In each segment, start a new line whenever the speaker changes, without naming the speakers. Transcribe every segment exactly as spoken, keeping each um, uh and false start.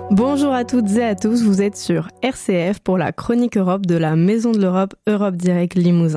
Bonjour à toutes et à tous, vous êtes sur R C F pour la Chronique Europe de la Maison de l'Europe Europe Direct Limousin.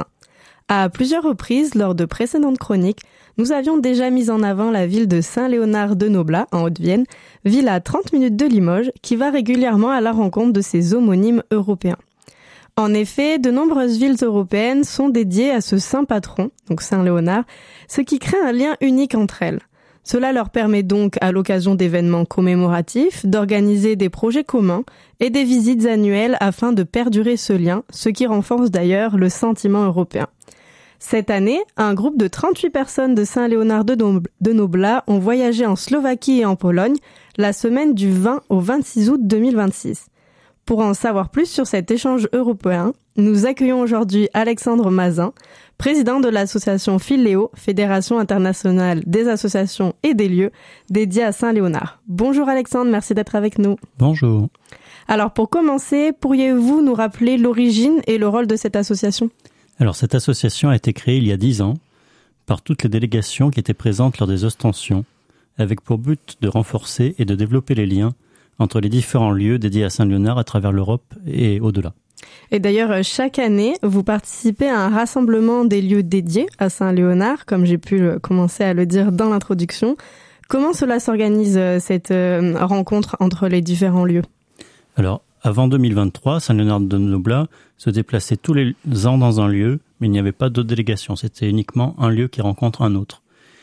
À plusieurs reprises, lors de précédentes chroniques, nous avions déjà mis en avant la ville de Saint-Léonard-de-Noblat, en Haute-Vienne, ville à trente minutes de Limoges, qui va régulièrement à la rencontre de ses homonymes européens. En effet, de nombreuses villes européennes sont dédiées à ce saint patron, donc Saint-Léonard, ce qui crée un lien unique entre elles. Cela leur permet donc, à l'occasion d'événements commémoratifs, d'organiser des projets communs et des visites annuelles afin de perdurer ce lien, ce qui renforce d'ailleurs le sentiment européen. Cette année, un groupe de trente-huit personnes de Saint-Léonard-de-Noblat ont voyagé en Slovaquie et en Pologne la semaine du vingt au vingt-six août deux mille vingt-six. Pour en savoir plus sur cet échange européen, nous accueillons aujourd'hui Alexandre Mazin, président de l'association Philéo, Fédération internationale des associations et des lieux dédiés à Saint-Léonard. Bonjour Alexandre, merci d'être avec nous.
Bonjour.
Alors pour commencer, pourriez-vous nous rappeler l'origine et le rôle de cette association ?
Alors cette association a été créée il y a dix ans par toutes les délégations qui étaient présentes lors des ostensions, avec pour but de renforcer et de développer les liens entre les différents lieux dédiés à Saint-Léonard à travers l'Europe et au-delà.
Et d'ailleurs, chaque année, vous participez à un rassemblement des lieux dédiés à Saint-Léonard, comme j'ai pu commencer à le dire dans l'introduction. Comment cela s'organise, cette rencontre entre les différents lieux ?
Alors, avant deux mille vingt-trois, Saint-Léonard-de-Noblat se déplaçait tous les ans dans un lieu, mais il n'y avait pas d'autres délégations. C'était uniquement un lieu qui rencontre un autre.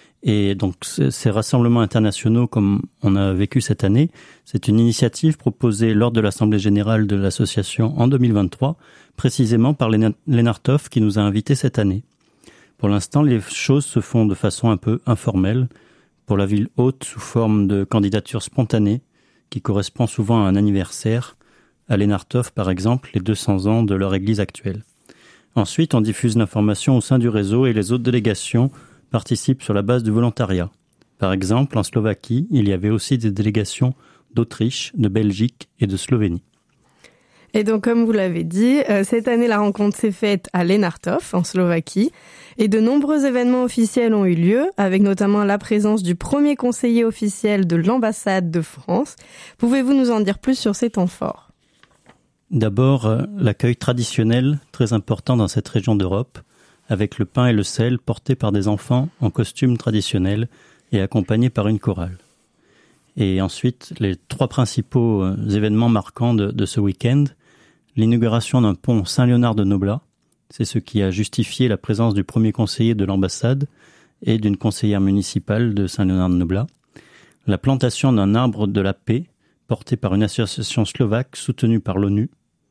Et donc, ces rassemblements internationaux, comme on a vécu cette année, c'est une initiative proposée lors de l'Assemblée générale de l'association en deux mille vingt-trois, précisément par Lennart Toft qui nous a invités cette année. Pour l'instant, les choses se font de façon un peu informelle, pour la ville haute sous forme de candidature spontanée, qui correspond souvent à un anniversaire, à Lennart Toft par exemple, les deux cents ans de leur église actuelle. Ensuite, on diffuse l'information au sein du réseau et les autres délégations participent sur la base du volontariat. Par exemple, en Slovaquie, il y avait aussi des délégations d'Autriche, de Belgique et de Slovénie.
Et donc, comme vous l'avez dit, euh, cette année, la rencontre s'est faite à Lennart Toft, en Slovaquie, et de nombreux événements officiels ont eu lieu, avec notamment la présence du premier conseiller officiel de l'ambassade de France. Pouvez-vous nous en dire plus sur ces temps forts ?
D'abord, euh, l'accueil traditionnel, très important dans cette région d'Europe, avec le pain et le sel portés par des enfants en costume traditionnel et accompagnés par une chorale. Et ensuite, les trois principaux euh, événements marquants de, de ce week-end, l'inauguration d'un pont Saint-Léonard-de-Noblat, c'est ce qui a justifié la présence du premier conseiller de l'ambassade et d'une conseillère municipale de Saint-Léonard-de-Noblat, la plantation d'un arbre de la paix porté par une association slovaque soutenue par l'ONU,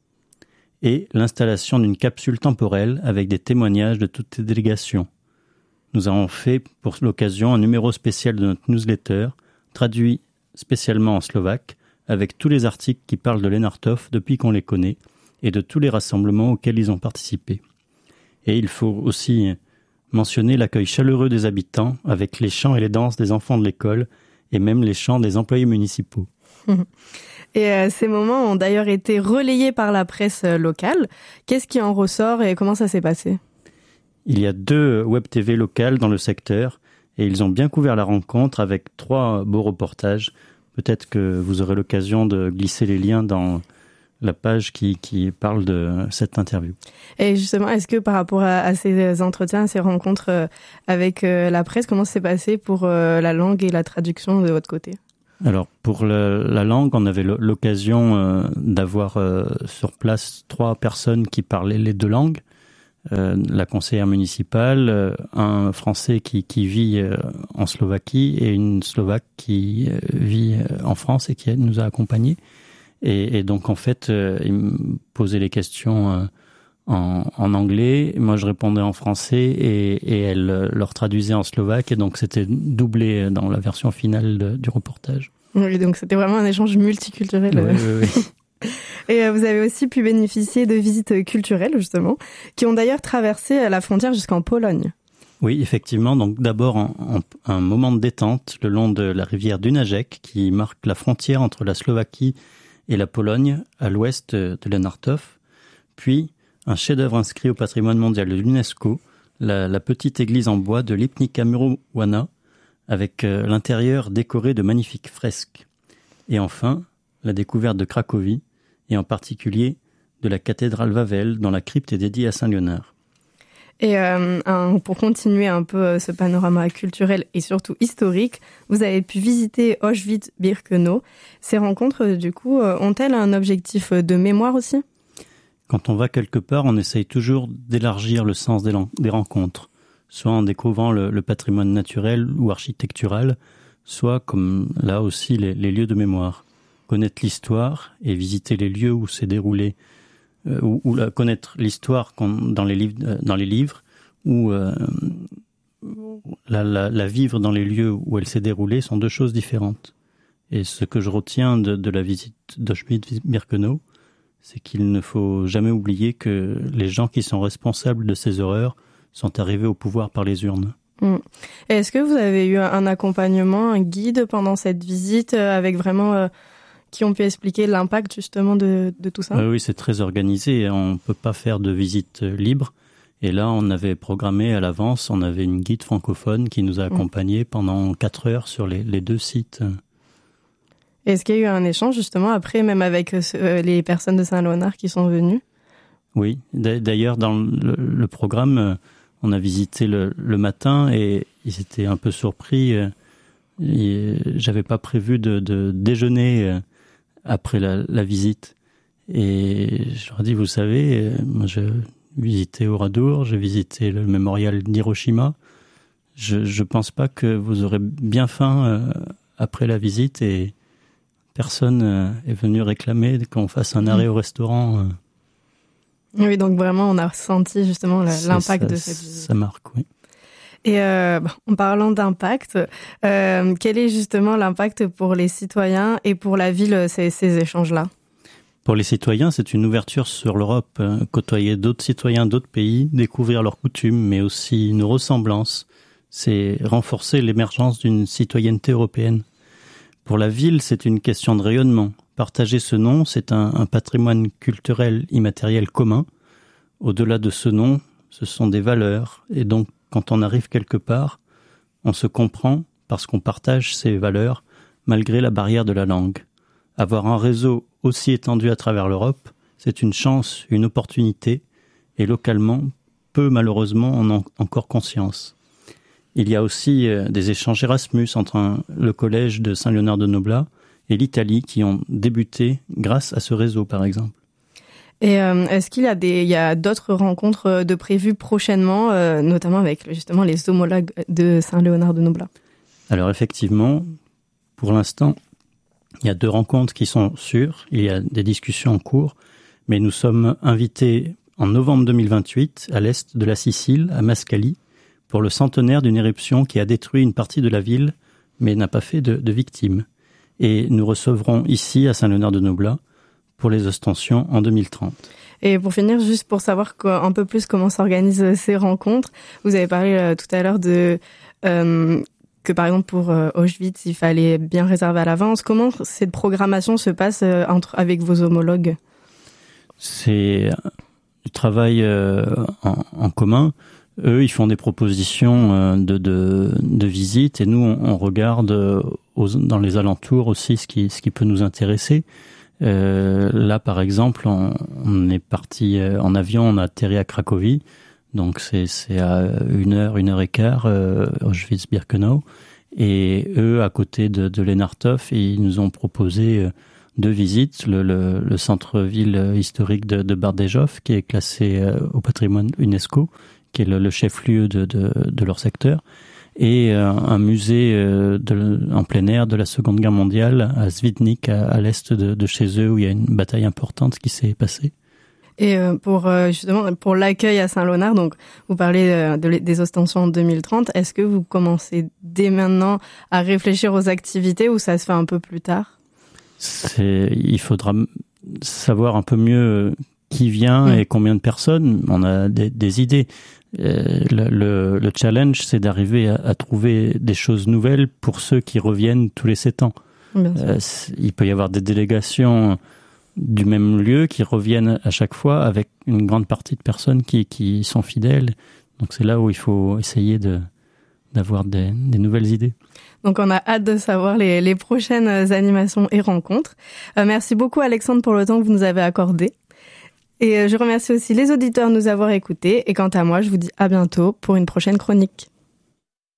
et l'installation d'une capsule temporelle avec des témoignages de toutes les délégations. Nous avons fait pour l'occasion un numéro spécial de notre newsletter, traduit spécialement en slovaque, avec tous les articles qui parlent de Lennart Toft depuis qu'on les connaît, et de tous les rassemblements auxquels ils ont participé. Et il faut aussi mentionner l'accueil chaleureux des habitants, avec les chants et les danses des enfants de l'école, et même les chants des employés municipaux.
Et euh, ces moments ont d'ailleurs été relayés par la presse euh, locale. Qu'est-ce qui en ressort et comment ça s'est passé ?
Il y a deux web T V locales dans le secteur et ils ont bien couvert la rencontre avec trois beaux reportages. Peut-être que vous aurez l'occasion de glisser les liens dans la page qui, qui parle de cette interview.
Et justement, est-ce que par rapport à, à ces entretiens, à ces rencontres euh, avec euh, la presse, comment ça s'est passé pour euh, la langue et la traduction de votre côté ?
Alors, pour le, la langue, on avait l'occasion euh, d'avoir euh, sur place trois personnes qui parlaient les deux langues. Euh, la conseillère municipale, euh, un Français qui, qui vit euh, en Slovaquie et une Slovaque qui euh, vit euh, en France et qui nous a accompagnés. Et, et donc, en fait, euh, ils me posaient les questions euh, en, en anglais. Moi, je répondais en français et, et elle euh, leur traduisait en slovaque. Et donc, c'était doublé dans la version finale de, du reportage.
Oui, donc c'était vraiment un échange multiculturel.
Oui, oui, oui.
Et vous avez aussi pu bénéficier de visites culturelles, justement, qui ont d'ailleurs traversé la frontière jusqu'en Pologne.
Oui, effectivement. Donc d'abord, en, en, un moment de détente le long de la rivière Dunajec, qui marque la frontière entre la Slovaquie et la Pologne, à l'ouest de Lennart Toft. Puis, un chef-d'œuvre inscrit au patrimoine mondial de l'UNESCO, la, la petite église en bois de Lipnica Murowana, avec euh, l'intérieur décoré de magnifiques fresques. Et enfin, la découverte de Cracovie, et en particulier de la cathédrale Wawel, dont la crypte est dédiée à Saint Léonard.
Et euh, un, pour continuer un peu ce panorama culturel et surtout historique, vous avez pu visiter Auschwitz-Birkenau. Ces rencontres, du coup, ont-elles un objectif de mémoire aussi ?
Quand on va quelque part, on essaye toujours d'élargir le sens des, des rencontres, soit en découvrant le, le patrimoine naturel ou architectural, soit, comme là aussi, les, les lieux de mémoire. Connaître l'histoire et visiter les lieux où s'est déroulé Euh, ou, ou la, connaître l'histoire dans les livres, euh, dans les livres ou euh, la, la, la vivre dans les lieux où elle s'est déroulée sont deux choses différentes. Et ce que je retiens de, de la visite d'Auschwitz-Birkenau, c'est qu'il ne faut jamais oublier que les gens qui sont responsables de ces horreurs sont arrivés au pouvoir par les urnes.
Mmh. Est-ce que vous avez eu un accompagnement, un guide pendant cette visite avec vraiment... Euh qui ont pu expliquer l'impact justement de, de tout ça ?
euh, Oui, c'est très organisé. On ne peut pas faire de visite libre. Et là, on avait programmé à l'avance, on avait une guide francophone qui nous a accompagnés pendant quatre heures sur les, les deux sites.
Est-ce qu'il y a eu un échange justement après, même avec euh, les personnes de Saint-Léonard qui sont venues ?
Oui, d'ailleurs, dans le, le programme, on a visité le, le matin et ils étaient un peu surpris. J'avais pas prévu de, de déjeuner après la, la visite. Et je leur ai dit, vous savez, moi j'ai visité Oradour, j'ai visité le mémorial d'Hiroshima. Je ne pense pas que vous aurez bien faim euh, après la visite et personne euh, est venu réclamer qu'on fasse un arrêt mmh. au restaurant. Euh.
Oui, donc vraiment, on a senti justement la, l'impact ça, de cette visite.
Ça marque, oui.
Et euh, en parlant d'impact, euh, quel est justement l'impact pour les citoyens et pour la ville, ces, ces échanges-là ?
Pour les citoyens, c'est une ouverture sur l'Europe, hein, côtoyer d'autres citoyens d'autres pays, découvrir leurs coutumes, mais aussi nos ressemblances. C'est renforcer l'émergence d'une citoyenneté européenne. Pour la ville, c'est une question de rayonnement. Partager ce nom, c'est un, un patrimoine culturel immatériel commun. Au-delà de ce nom, ce sont des valeurs, et donc quand on arrive quelque part, on se comprend parce qu'on partage ces valeurs malgré la barrière de la langue. Avoir un réseau aussi étendu à travers l'Europe, c'est une chance, une opportunité, et localement, peu malheureusement en ont encore conscience. Il y a aussi euh, des échanges Erasmus entre un, le collège de Saint-Léonard de Noblat et l'Italie qui ont débuté grâce à ce réseau, par exemple.
Et euh, est-ce qu'il y a des, il y a d'autres rencontres de prévues prochainement, euh, notamment avec justement les homologues de Saint-Léonard de Noblat ?
Alors effectivement, pour l'instant, il y a deux rencontres qui sont sûres, il y a des discussions en cours, mais nous sommes invités en novembre deux mille vingt-huit à l'est de la Sicile, à Mascali, pour le centenaire d'une éruption qui a détruit une partie de la ville, mais n'a pas fait de, de victimes. Et nous recevrons ici, à Saint-Léonard de Noblat, pour les ostensions en deux mille trente.
Et pour finir, juste pour savoir un peu plus comment s'organisent ces rencontres, vous avez parlé euh, tout à l'heure de euh, que par exemple pour euh, Auschwitz, il fallait bien réserver à l'avance. Comment cette programmation se passe euh, entre, avec vos homologues ?
C'est du travail euh, en, en commun. Eux, ils font des propositions euh, de, de, de visite et nous, on, on regarde euh, aux, dans les alentours aussi ce qui, ce qui peut nous intéresser. Euh, là, par exemple, on, on est parti euh, en avion, on a atterri à Cracovie, donc c'est, c'est à une heure, une heure et quart, euh, Auschwitz-Birkenau. Et eux, à côté de, de Lenartov, ils nous ont proposé euh, deux visites, le, le, le centre-ville historique de, de Bardejov, qui est classé euh, au patrimoine UNESCO, qui est le, le chef-lieu de, de, de leur secteur, et euh, un musée euh, de, en plein air de la Seconde Guerre mondiale à Svidnik, à, à l'est de, de chez eux, où il y a une bataille importante qui s'est passée.
Et euh, pour euh, justement pour l'accueil à Saint-Léonard, donc vous parlez euh, de, des ostensions en deux mille trente, est-ce que vous commencez dès maintenant à réfléchir aux activités ou ça se fait un peu plus tard ?
C'est, il faudra savoir un peu mieux qui vient mmh. et combien de personnes. On a des, des idées. Euh, le, le, le challenge, c'est d'arriver à, à trouver des choses nouvelles pour ceux qui reviennent tous les sept ans. Euh, il peut y avoir des délégations du même lieu qui reviennent à chaque fois avec une grande partie de personnes qui, qui sont fidèles. Donc c'est là où il faut essayer de, d'avoir des, des nouvelles idées.
Donc on a hâte de savoir les, les prochaines animations et rencontres. Euh, merci beaucoup Alexandre pour le temps que vous nous avez accordé. Et je remercie aussi les auditeurs de nous avoir écoutés. Et quant à moi, je vous dis à bientôt pour une prochaine chronique.